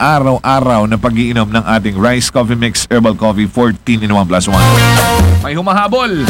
araw-araw na pag-iinom ng ating Rice Coffee Mix Herbal Coffee 14 in 1 plus 1. May humahabol.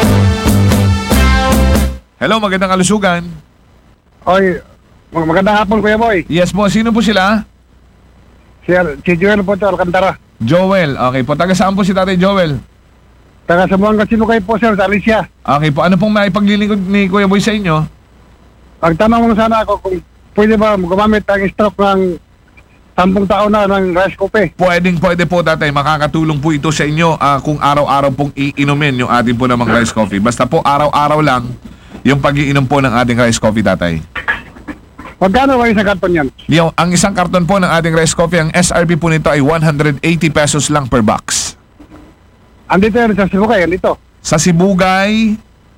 Hello, magandang kalusugan. Oy, magandang hapon, Kuya Boy. Yes po, sino po sila? Si Joel po ito, Alcantara. Joel. Okay po, taga saan po si Tatay Joel? Taga Sabuanga Sinukay po, sir, sa Alicia. Okay po, ano pong maipaglilingkod ni Kuya Boy sa inyo? Pagtanong mo sana ako kung pwede ba gumamit ang stroke ng 10 taon na ng rice coffee. Pwede po, Tatay. Makakatulong po ito sa inyo kung araw-araw pong iinumin yung ating po namang rice coffee. Basta po araw-araw lang yung pag-iinom po ng ating rice coffee, Tatay. Magkano ba isang karton yan? Ang isang karton po ng ating rice coffee, ang SRP po nito ay 180 pesos lang per box. Andito yan sa Sinukay, andito. Sa Sibugay,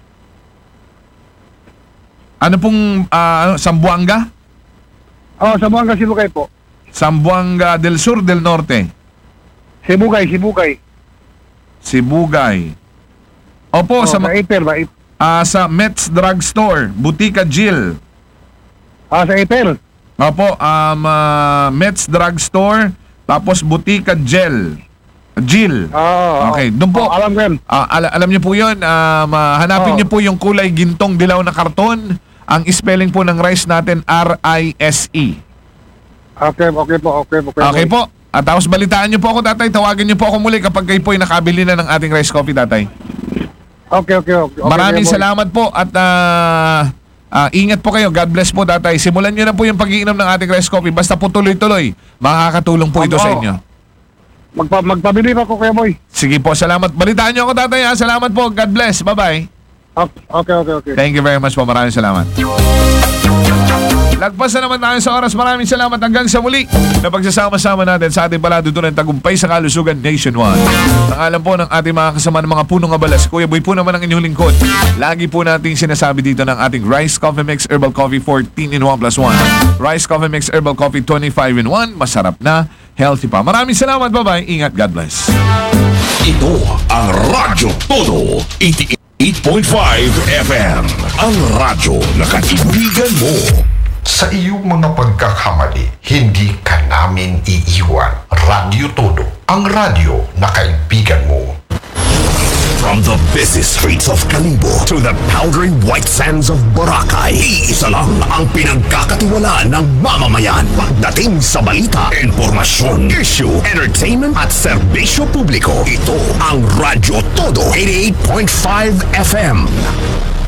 ano pong Zamboanga? Oh, Sabuanga Sinukay po. Zamboanga del Sur, del Norte. Sibugay. Sibugay. Opo, Sa April ba? sa Mets Drugstore, Butika Jill. Sa April. Opo, Mets Drugstore, tapos Butika Jill. Okay, doon po. Alam ko yan. Alam niyo po yun, hanapin niyo po yung kulay gintong dilaw na karton. Ang spelling po ng rice natin, R-I-S-E. Okay po. Okay po. At tapos balitaan niyo po ako, Tatay. Tawagin niyo po ako muli kapag kayo po ay nakabili na ng ating rice coffee, Tatay. Okay. Maraming salamat po at ingat po kayo. God bless po, Tatay. Simulan niyo na po yung pag-iinom ng ating rice coffee. Basta po tuloy-tuloy. Makakatulong po ito sa inyo. Magpabili pa ko, Kuya Boy. Sige po, salamat. Balitaan niyo ako, Tatay. Salamat po. God bless. Bye-bye. Okay. Thank you very much po. Maraming salamat. Lagpas na naman tayo sa oras. Maraming salamat hanggang sa muli na pagsasama-sama natin sa ating paladutunan tagumpay sa kalusugan nationwide. Ang alam po ng ating mga kasama ng mga punong abalas. Kuya Boy po naman ang inyong lingkod. Lagi po nating sinasabi dito ng ating Rice Coffee Mix Herbal Coffee 14 in 1 plus 1. Rice Coffee Mix Herbal Coffee 25 in 1. Masarap na, healthy pa. Maraming salamat. Bye-bye. Ingat. God bless. Ito ang Radyo Todo 88.5 FM. Ang radyo na kaibigan mo. Sa iyong mga pagkakamali, hindi ka namin iiwan. Radyo Todo, ang radyo na kaibigan mo. From the busy streets of Kalibo to the powdery white sands of Boracay, iisa lang ang pinagkakatiwalaan ng mamamayan. Pagdating sa balita, informasyon, issue, entertainment at serbisyo publiko, ito ang Radyo Todo 88.5 FM.